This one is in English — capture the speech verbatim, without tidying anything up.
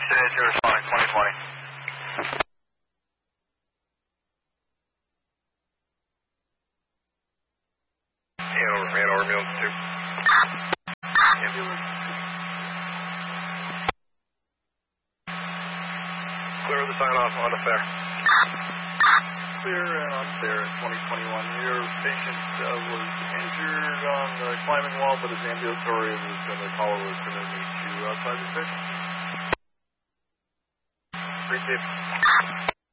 eight two responding, twenty twenty. Man over, man over, ambulance two. Ambulance. Clear the sign off on the fair. Clear and on there at twenty twenty-one. Your patient uh, was injured on the climbing wall, but his ambulatory was going to call was going to meet you outside the station. Appreciate it.